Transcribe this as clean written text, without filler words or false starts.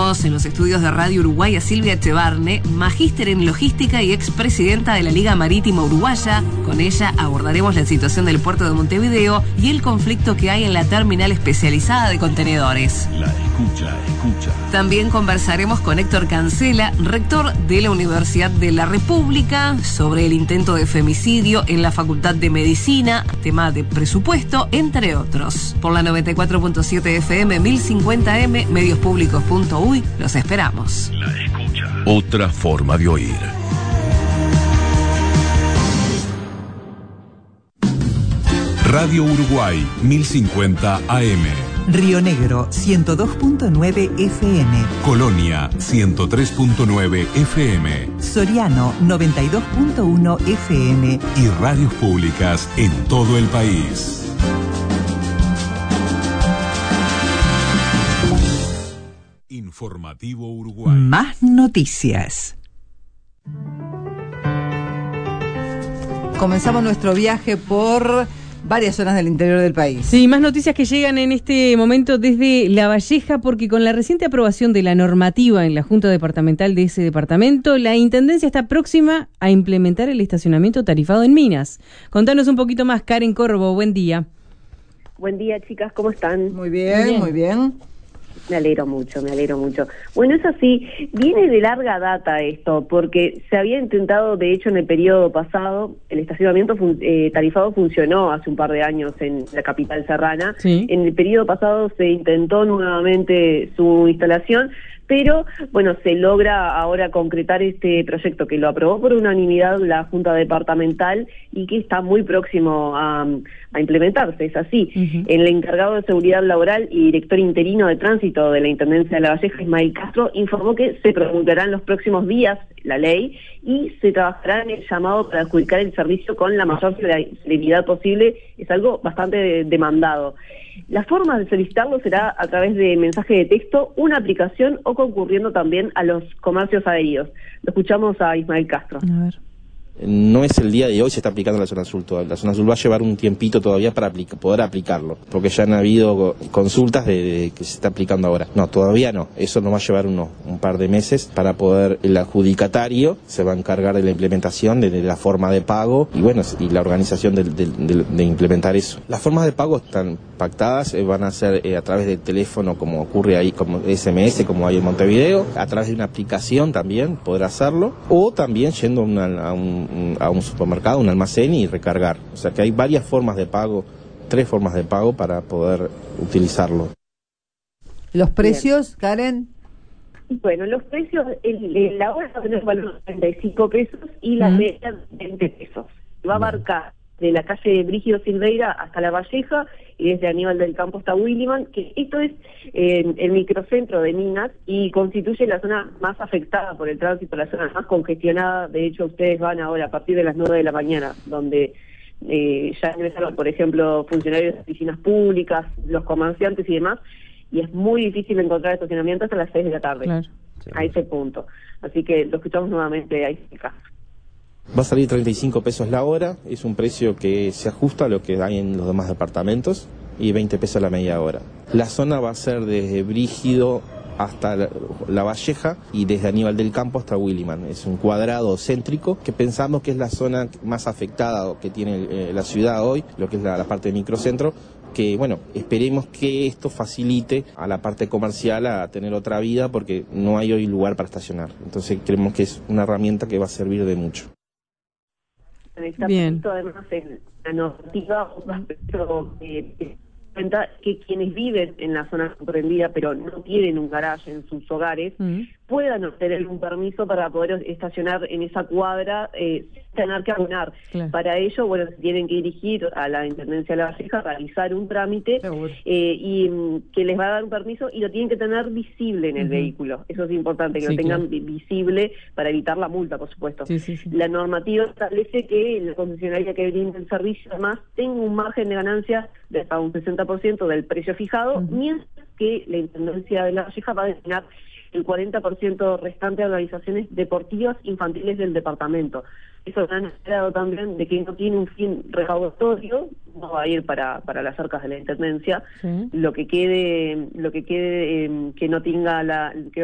Tenemos en los estudios de Radio Uruguay a Silvia Echevarne, magíster en logística y expresidenta de la Liga Marítima Uruguaya. Con ella abordaremos la situación del puerto de Montevideo y el conflicto que hay en la terminal especializada de contenedores. La escucha. También conversaremos con Héctor Cancela, rector de la Universidad de la República, sobre el intento de femicidio en la Facultad de Medicina, tema de presupuesto, entre otros. Por la 94.7 FM, 1050M, mediospublicos.uy, los esperamos. La escucha. Otra forma de oír. Radio Uruguay, 1050 AM. Río Negro, 102.9 FM. Colonia, 103.9 FM. Soriano, 92.1 FM. Y radios públicas en todo el país. Informativo Uruguay. Más noticias. Comenzamos nuestro viaje por varias zonas del interior del país. Sí, más noticias que llegan en este momento desde La Valleja, porque con la reciente aprobación de la normativa en la Junta Departamental de ese departamento, la Intendencia está próxima a implementar el estacionamiento tarifado en Minas. Contanos un poquito más, Karen Corvo, buen día. Buen día, chicas, ¿cómo están? Muy bien, muy bien. Me alegro mucho. Bueno, es así, viene de larga data esto, porque se había intentado, de hecho, en el periodo pasado, el estacionamiento tarifado funcionó hace un par de años en la capital serrana. Sí. En el periodo pasado se intentó nuevamente su instalación, pero, bueno, se logra ahora concretar este proyecto que lo aprobó por unanimidad la Junta Departamental y que está muy próximo a implementarse, es así. Uh-huh. El encargado de Seguridad Laboral y director interino de Tránsito de la Intendencia de La Valleja, Ismael Castro, informó que se promulgará en los próximos días la ley y se trabajará en el llamado para adjudicar el servicio con la mayor celeridad posible. Es algo bastante demandado. La forma de solicitarlo será a través de mensaje de texto, una aplicación o concurriendo también a los comercios adheridos. Lo escuchamos a Ismael Castro. A ver. No es el día de hoy, se está aplicando en la zona azul todavía. La zona azul va a llevar un tiempito todavía para poder aplicarlo, porque ya han habido consultas de que se está aplicando ahora. No, todavía no, eso nos va a llevar un par de meses para poder, el adjudicatario se va a encargar de la implementación, de la forma de pago y bueno, y la organización de implementar eso. Las formas de pago están pactadas, van a ser a través del teléfono, como ocurre ahí, como SMS, como hay en Montevideo, a través de una aplicación también poder hacerlo, o también yendo a un supermercado, un almacén y recargar. O sea que hay varias formas de pago, 3 formas de pago para poder utilizarlo. ¿Los precios, Karen? Bueno, los precios, la hora va a tener valor de 35 pesos y la media de 20 pesos. Va a abarcar de la calle Brígido Silveira hasta La Valleja y desde Aníbal del Campo hasta Williman, que esto es el microcentro de Minas y constituye la zona más afectada por el tránsito, la zona más congestionada. De hecho, ustedes van ahora a partir de las 9 de la mañana, donde ya ingresaron, por ejemplo, funcionarios de oficinas públicas, los comerciantes y demás, y es muy difícil encontrar estacionamiento hasta las 6 de la tarde, claro, a ese punto. Así que lo escuchamos nuevamente ahí. Va a salir 35 pesos la hora, es un precio que se ajusta a lo que hay en los demás departamentos, y 20 pesos la media hora. La zona va a ser desde Brígido hasta La Valleja y desde Aníbal del Campo hasta Williman. Es un cuadrado céntrico que pensamos que es la zona más afectada que tiene la ciudad hoy, lo que es la parte de microcentro, que bueno, esperemos que esto facilite a la parte comercial a tener otra vida, porque no hay hoy lugar para estacionar. Entonces creemos que es una herramienta que va a servir de mucho. Está bien. previsto además en la normativa un aspecto cuenta que quienes viven en la zona comprendida pero no tienen un garaje en sus hogares puedan obtener un permiso para poder estacionar en esa cuadra sin tener que abonar. Claro. Para ello, bueno, se tienen que dirigir a la Intendencia de La Valleja, realizar un trámite y que les va a dar un permiso y lo tienen que tener visible en el vehículo. Eso es importante, que lo tengan visible para evitar la multa, por supuesto. Sí. La normativa establece que la concesionaria que brinda el servicio además tenga un margen de ganancia de hasta un 60% del precio fijado, mientras que la Intendencia de La Valleja va a destinar el 40% restante a organizaciones deportivas infantiles del departamento. Eso han esperado también de que no tiene un fin recaudatorio, no va a ir para las arcas de la Intendencia, lo que quede que no tenga que